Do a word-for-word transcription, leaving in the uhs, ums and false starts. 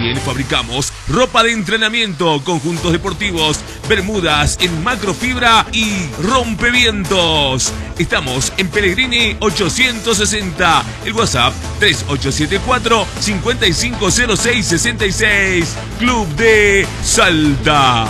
También fabricamos ropa de entrenamiento, conjuntos deportivos, bermudas en macrofibra y rompevientos. Estamos en Pellegrini ochocientos sesenta. El WhatsApp tres ocho siete cuatro, cinco cinco cero seis, seis seis. Club de Salta.